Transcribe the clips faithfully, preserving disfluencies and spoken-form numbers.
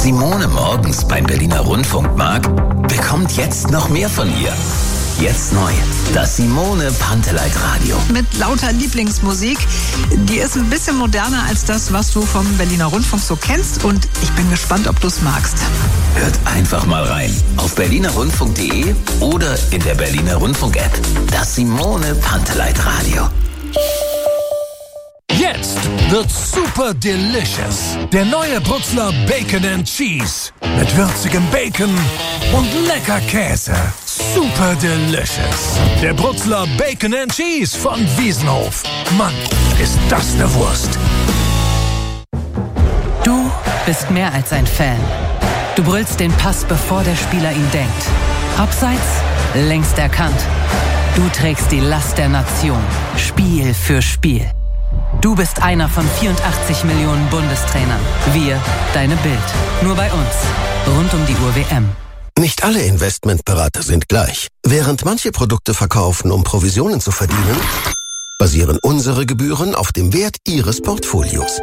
Simone morgens beim Berliner Rundfunk mag, bekommt jetzt noch mehr von ihr. Jetzt neu, das Simone Panteleit Radio. Mit lauter Lieblingsmusik. Die ist ein bisschen moderner als das, was du vom Berliner Rundfunk so kennst. Und ich bin gespannt, ob du es magst. Hört einfach mal rein. Auf berliner rundfunk punkt de oder in der Berliner Rundfunk App. Das Simone Panteleit Radio. Jetzt wird's super delicious. Der neue Brutzler Bacon and Cheese. Mit würzigem Bacon und lecker Käse. Super delicious. Der Brutzler Bacon and Cheese von Wiesenhof. Mann, ist das eine Wurst. Du bist mehr als ein Fan. Du brüllst den Pass, bevor der Spieler ihn denkt. Abseits, längst erkannt. Du trägst die Last der Nation. Spiel für Spiel. Du bist einer von vierundachtzig Millionen Bundestrainern. Wir, deine Bild. Nur bei uns. Rund um die Uhr W M. Nicht alle Investmentberater sind gleich. Während manche Produkte verkaufen, um Provisionen zu verdienen, basieren unsere Gebühren auf dem Wert Ihres Portfolios.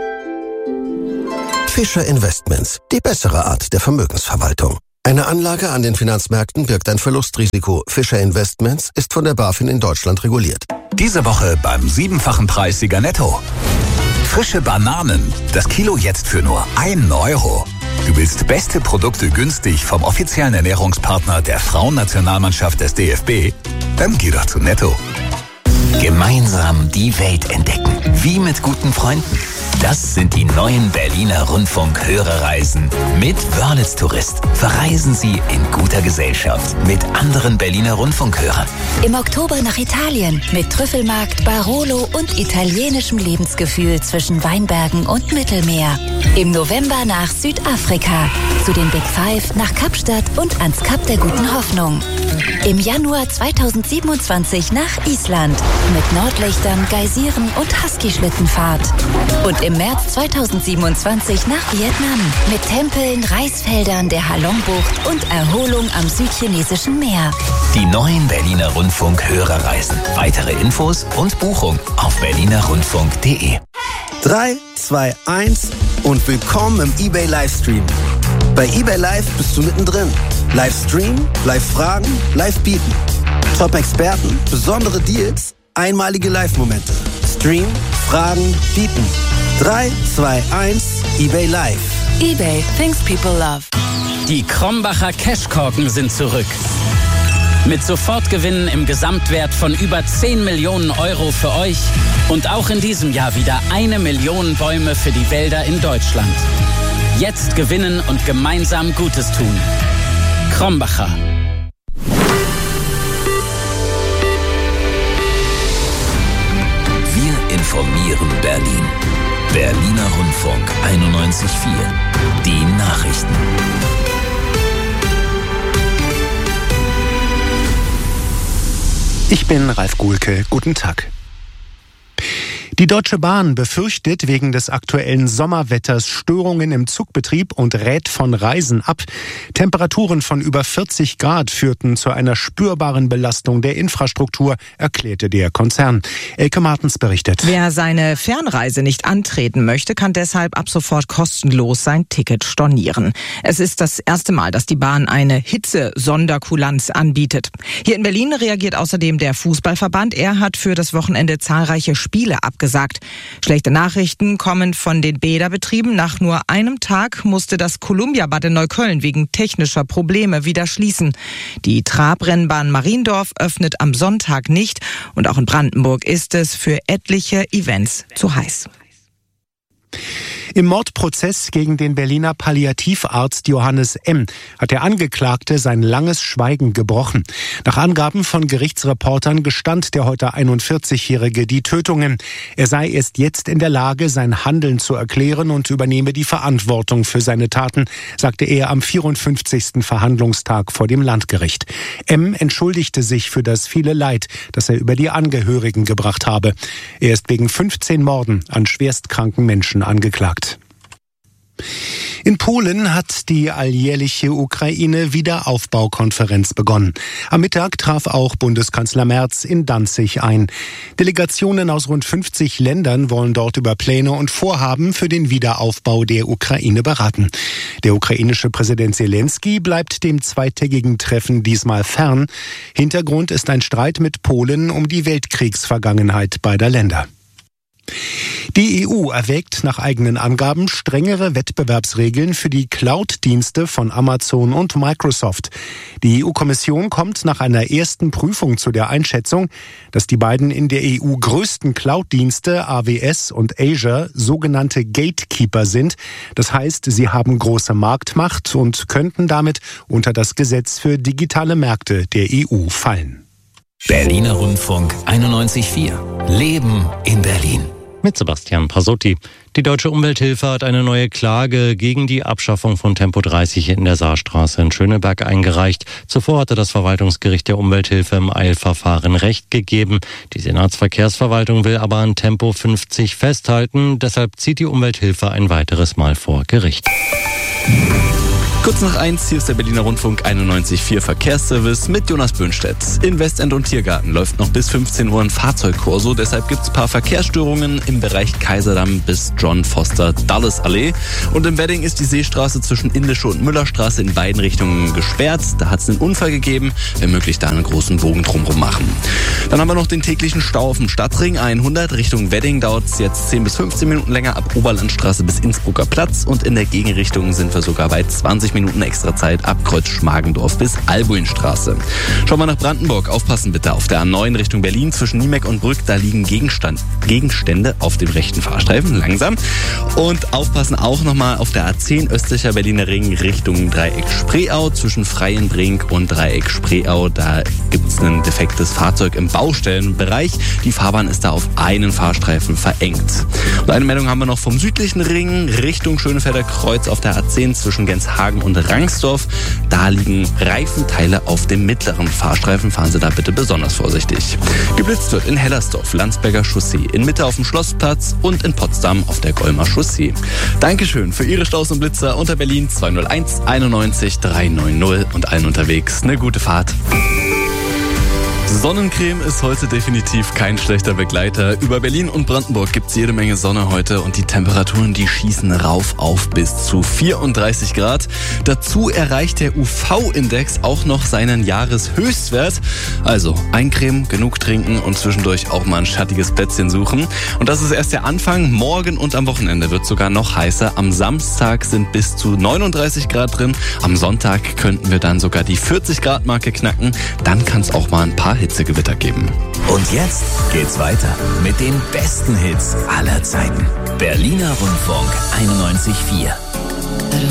Fischer Investments, die bessere Art der Vermögensverwaltung. Eine Anlage an den Finanzmärkten birgt ein Verlustrisiko. Fischer Investments ist von der BaFin in Deutschland reguliert. Diese Woche beim siebenfachen Preissieger Netto. Frische Bananen, das Kilo jetzt für nur einen Euro. Du willst beste Produkte günstig vom offiziellen Ernährungspartner der Frauennationalmannschaft des D F B? Dann geh doch zu Netto. Gemeinsam die Welt entdecken, wie mit guten Freunden. Das sind die neuen Berliner Rundfunk-Hörerreisen mit Wörlitz Tourist. Verreisen Sie in guter Gesellschaft mit anderen Berliner Rundfunkhörern. Im Oktober nach Italien mit Trüffelmarkt, Barolo und italienischem Lebensgefühl zwischen Weinbergen und Mittelmeer. Im November nach Südafrika, zu den Big Five nach Kapstadt und ans Kap der Guten Hoffnung. Im Januar zweitausendsiebenundzwanzig nach Island mit Nordlichtern, Geysiren und Husky-Schlittenfahrt. Und im März zweitausendsiebenundzwanzig nach Vietnam mit Tempeln, Reisfeldern, der Halongbucht und Erholung am südchinesischen Meer. Die neuen Berliner Rundfunk-Hörerreisen. Weitere Infos und Buchung auf berliner rundfunk punkt de. drei, zwei, eins und willkommen im eBay Livestream. Bei eBay Live bist du mittendrin. Livestream, Live-Fragen, Live-Bieten. Top-Experten, besondere Deals, einmalige Live-Momente. Stream, Fragen, Bieten. drei, zwei, eins, eBay Live. eBay, things people love. Die Krombacher Cashkorken sind zurück. Mit Sofortgewinnen im Gesamtwert von über zehn Millionen Euro für euch und auch in diesem Jahr wieder eine Million Bäume für die Wälder in Deutschland. Jetzt gewinnen und gemeinsam Gutes tun. Krombacher. Wir informieren Berlin. Berliner Rundfunk einundneunzig Komma vier. Die Nachrichten. Ich bin Ralf Guhlke. Guten Tag. Die Deutsche Bahn befürchtet wegen des aktuellen Sommerwetters Störungen im Zugbetrieb und rät von Reisen ab. Temperaturen von über vierzig Grad führten zu einer spürbaren Belastung der Infrastruktur, erklärte der Konzern. Elke Martens berichtet. Wer seine Fernreise nicht antreten möchte, kann deshalb ab sofort kostenlos sein Ticket stornieren. Es ist das erste Mal, dass die Bahn eine Hitze-Sonderkulanz anbietet. Hier in Berlin reagiert außerdem der Fußballverband. Er hat für das Wochenende zahlreiche Spiele abgesagt. Gesagt. Schlechte Nachrichten kommen von den Bäderbetrieben. Nach nur einem Tag musste das Columbia-Bad in Neukölln wegen technischer Probleme wieder schließen. Die Trabrennbahn Mariendorf öffnet am Sonntag nicht und auch in Brandenburg ist es für etliche Events zu heiß. Im Mordprozess gegen den Berliner Palliativarzt Johannes M. hat der Angeklagte sein langes Schweigen gebrochen. Nach Angaben von Gerichtsreportern gestand der heute einundvierzigjährige die Tötungen. Er sei erst jetzt in der Lage, sein Handeln zu erklären und übernehme die Verantwortung für seine Taten, sagte er am vierundfünfzigsten Verhandlungstag vor dem Landgericht. M. entschuldigte sich für das viele Leid, das er über die Angehörigen gebracht habe. Er ist wegen fünfzehn Morden an schwerstkranken Menschen angeklagt. In Polen hat die alljährliche Ukraine-Wiederaufbaukonferenz begonnen. Am Mittag traf auch Bundeskanzler Merz in Danzig ein. Delegationen aus rund fünfzig Ländern wollen dort über Pläne und Vorhaben für den Wiederaufbau der Ukraine beraten. Der ukrainische Präsident Zelensky bleibt dem zweitägigen Treffen diesmal fern. Hintergrund ist ein Streit mit Polen um die Weltkriegsvergangenheit beider Länder. Die E U erwägt nach eigenen Angaben strengere Wettbewerbsregeln für die Cloud-Dienste von Amazon und Microsoft. Die E U-Kommission kommt nach einer ersten Prüfung zu der Einschätzung, dass die beiden in der E U größten Cloud-Dienste A W S und Azure sogenannte Gatekeeper sind. Das heißt, sie haben große Marktmacht und könnten damit unter das Gesetz für digitale Märkte der E U fallen. Berliner Rundfunk einundneunzig Komma vier. Leben in Berlin. Mit Sebastian Pasotti. Die Deutsche Umwelthilfe hat eine neue Klage gegen die Abschaffung von Tempo dreißig in der Saarstraße in Schöneberg eingereicht. Zuvor hatte das Verwaltungsgericht der Umwelthilfe im Eilverfahren Recht gegeben. Die Senatsverkehrsverwaltung will aber an Tempo fünfzig festhalten. Deshalb zieht die Umwelthilfe ein weiteres Mal vor Gericht. Kurz nach eins, hier ist der Berliner Rundfunk einundneunzig Komma vier Verkehrsservice mit Jonas Böhnstedt. In Westend und Tiergarten läuft noch bis fünfzehn Uhr ein Fahrzeugkorso, deshalb gibt es ein paar Verkehrsstörungen im Bereich Kaiserdamm bis John Foster Dulles Allee. Und im Wedding ist die Seestraße zwischen Indische und Müllerstraße in beiden Richtungen gesperrt. Da hat es einen Unfall gegeben, wenn möglich da einen großen Bogen drumherum machen. Dann haben wir noch den täglichen Stau auf dem Stadtring hundert Richtung Wedding, dauert es jetzt zehn bis fünfzehn Minuten länger ab Oberlandstraße bis Innsbrucker Platz und in der Gegenrichtung sind wir sogar bei zwanzig Minuten extra Zeit ab Kreuz Schmargendorf bis Albuinstraße. Schauen wir nach Brandenburg. Aufpassen bitte auf der A neun Richtung Berlin zwischen Niemeck und Brück. Da liegen Gegenstand, Gegenstände auf dem rechten Fahrstreifen. Langsam. Und aufpassen auch nochmal auf der A zehn östlicher Berliner Ring Richtung Dreieck Spreeau zwischen Freienbrink und Dreieck Spreeau. Da gibt es ein defektes Fahrzeug im Baustellenbereich. Die Fahrbahn ist da auf einen Fahrstreifen verengt. Und eine Meldung haben wir noch vom südlichen Ring Richtung Schönefelder Kreuz auf der A zehn zwischen Genshagen und Rangsdorf. Da liegen Reifenteile auf dem mittleren Fahrstreifen. Fahren Sie da bitte besonders vorsichtig. Geblitzt wird in Hellersdorf, Landsberger Chaussee, in Mitte auf dem Schlossplatz und in Potsdam auf der Golmer Chaussee. Dankeschön für Ihre Staus und Blitzer unter Berlin zwei null eins einundneunzig dreihundertneunzig und allen unterwegs eine gute Fahrt. Sonnencreme ist heute definitiv kein schlechter Begleiter. Über Berlin und Brandenburg gibt es jede Menge Sonne heute und die Temperaturen, die schießen rauf auf bis zu vierunddreißig Grad. Dazu erreicht der U V-Index auch noch seinen Jahreshöchstwert. Also eincremen, genug trinken und zwischendurch auch mal ein schattiges Plätzchen suchen. Und das ist erst der Anfang. Morgen und am Wochenende wird sogar noch heißer. Am Samstag sind bis zu neununddreißig Grad drin. Am Sonntag könnten wir dann sogar die vierzig Grad Marke knacken. Dann kann es auch mal ein paar Hitzegewitter geben. Und jetzt geht's weiter mit den besten Hits aller Zeiten. Berliner Rundfunk einundneunzig Komma vier.